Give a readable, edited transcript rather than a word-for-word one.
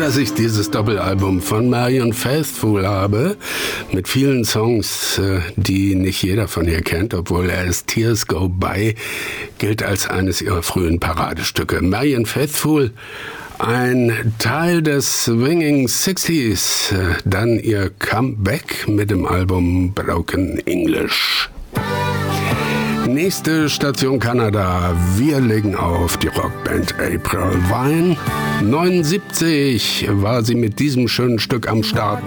dass ich dieses Doppelalbum von Marianne Faithfull habe, mit vielen Songs, die nicht jeder von ihr kennt, obwohl As Tears Go By gilt als eines ihrer frühen Paradestücke. Marianne Faithfull, ein Teil des Swinging 60s, dann ihr Comeback mit dem Album Broken English. Nächste Station Kanada. Wir legen auf die Rockband April Wine. 79 war sie mit diesem schönen Stück am Start.